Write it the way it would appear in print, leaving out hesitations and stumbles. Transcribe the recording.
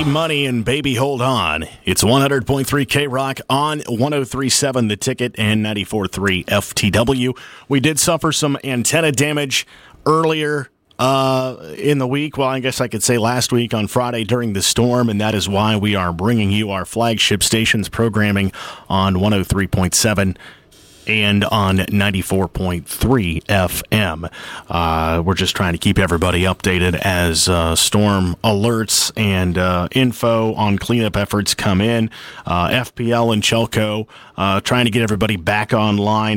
Money and Baby Hold On. It's 100.3 K-Rock on 103.7 The Ticket and 94.3 FTW. We did suffer some antenna damage earlier in the week. Well, I guess I could say last week on Friday during the storm, and that is why we are bringing you our flagship stations programming on 103.7 and on 94.3 FM. We're just trying to keep everybody updated as storm alerts and info on cleanup efforts come in. FPL and Chelco trying to get everybody back online